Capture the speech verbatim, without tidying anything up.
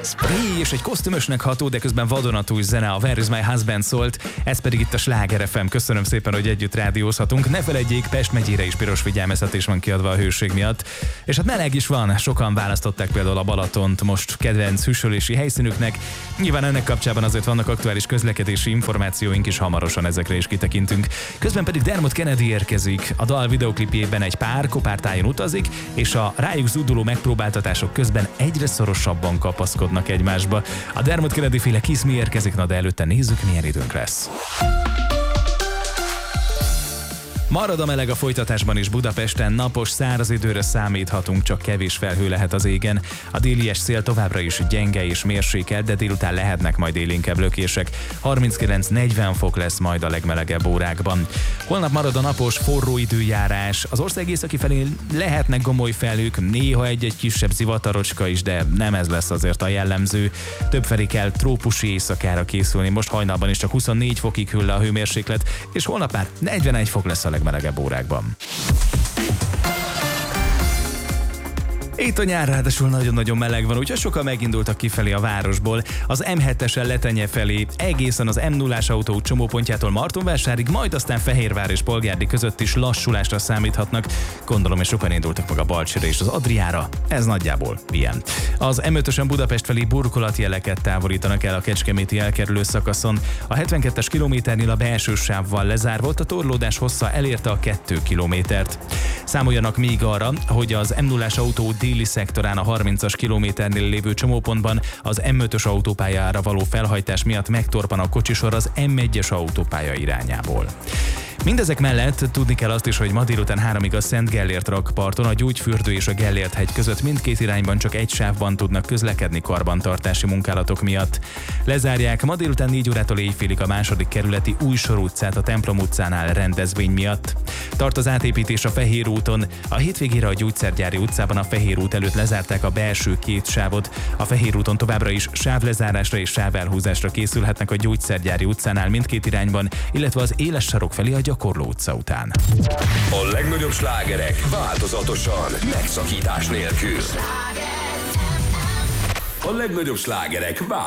Spree és egy kosztümösnek ható, de közben vadonatúj zene, a Where is my husband szólt, ez pedig itt a Sláger ef em. Köszönöm szépen, hogy együtt rádiózhatunk. Ne felejtjék, Pest megyére is piros figyelmeztetés van kiadva a hőség miatt. És hát meleg is van, sokan választották például a Balatont most kedvenc hűsölési helyszínüknek. Nyilván ennek kapcsában azért vannak aktuális közlekedési információink is, hamarosan ezekre is kitekintünk. Közben pedig Dermot Kennedy érkezik. A dal videoklipjében egy pár kopártájon utazik, és a rájuk zúduló megpróbáltatások közben egyre szorosabban kapaszkodnak egymásba. A Dermot Kennedy féle Kiss Me érkezik, na de előtte nézzük, milyen időnk lesz. Marad a meleg a folytatásban is Budapesten, napos, száraz időre számíthatunk, csak kevés felhő lehet az égen. A délies szél továbbra is gyenge és mérsékelt, de délután lehetnek majd élénkebb lökések. harminckilenc-negyven fok lesz majd a legmelegebb órákban. Holnap marad a napos, forró időjárás. Az ország északi felé lehetnek gomoly felhők, néha egy-egy kisebb zivatarocska is, de nem ez lesz azért a jellemző. Többfelé kell trópusi éjszakára készülni, most hajnalban is csak huszonnégy fokig hűl le a hőmérséklet, és holnap már negyvenegy fok lesz a legmelegebb órákban. Itt a nyár ráadásul nagyon-nagyon meleg van, úgyhogy sokan megindultak kifelé a városból. Az em hetesen Letenye felé, egészen az em nullás autó csomópontjától Martonvásárig, majd aztán Fehérvár és Polgárdi között is lassulásra számíthatnak. Gondolom, hogy sokan indultak meg a Balcsira és az Adriára. Ez nagyjából ilyen. Az em ötösen Budapest felé burkolatjeleket távolítanak el a kecskeméti elkerülő szakaszon. A hetvenkettes kilométernél a belső sávval lezárva, ott a torlódás hossza elérte a két kilométert. Számoljanak még arra, hogy az em nullás autó déli szektorán a harmincas kilométernél lévő csomópontban az em ötös autópályára való felhajtás miatt megtorpan a kocsisor az em egyes autópálya irányából. Mindezek mellett tudni kell azt is, hogy ma délután háromig a Szent Gellért rakparton, a Gyógyfürdő és a Gellért hegy között mindkét irányban csak egy sávban tudnak közlekedni karbantartási munkálatok miatt. Lezárják ma délután négy órától éjfélig a második kerületi Újsor utcát a Templom utcánál rendezvény miatt. Tart az átépítés a Fehér úton. A hétvégére a Gyógyszergyári utcában a Fehér út előtt lezárták a belső két sávot. A Fehér úton továbbra is sávlezárásra és sávelhúzásra készülhetnek a Gyógyszergyári utcánál mindkét irányban, illetve az Éles sarok felé a Gyakorló utca után. A legnagyobb slágerek változatosan, megszakítás nélkül. A legnagyobb slágerek változatosan.